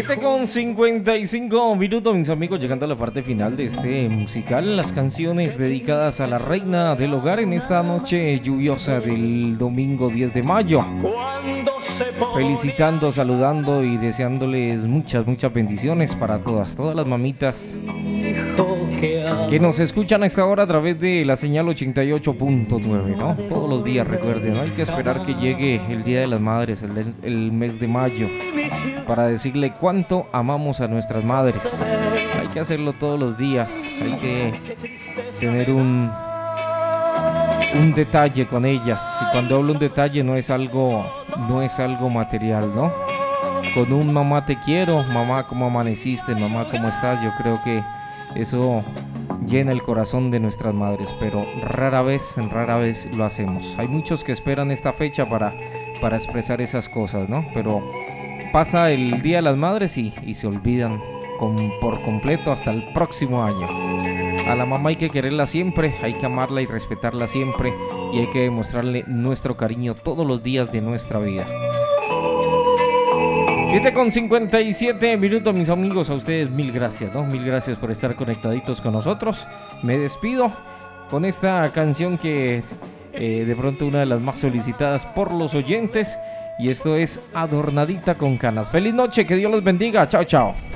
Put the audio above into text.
7:55 mis amigos, llegando a la parte final de este musical, las canciones dedicadas a la reina del hogar en esta noche lluviosa del domingo 10 de mayo. Felicitando, saludando y deseándoles muchas bendiciones para todas las mamitas que nos escuchan a esta hora a través de la señal 88.9, ¿no? Todos los días, recuerden, ¿no? Hay que esperar que llegue el Día de las Madres, el mes de mayo, para decirle cuánto amamos a nuestras madres. Hay que hacerlo todos los días, hay que tener un detalle con ellas. Y cuando hablo un detalle no es algo material, ¿no? Con un mamá te quiero, mamá cómo amaneciste, mamá cómo estás, yo creo que eso llena el corazón de nuestras madres, pero rara vez lo hacemos. Hay muchos que esperan esta fecha para expresar esas cosas, ¿no? Pero pasa el Día de las Madres y se olvidan por completo hasta el próximo año. A la mamá hay que quererla siempre, hay que amarla y respetarla siempre, y hay que demostrarle nuestro cariño todos los días de nuestra vida. 7:57 mis amigos, a ustedes mil gracias, ¿no? Mil gracias por estar conectaditos con nosotros. Me despido con esta canción que de pronto una de las más solicitadas por los oyentes, y esto es Adornadita con Canas. Feliz noche, que Dios los bendiga, chao.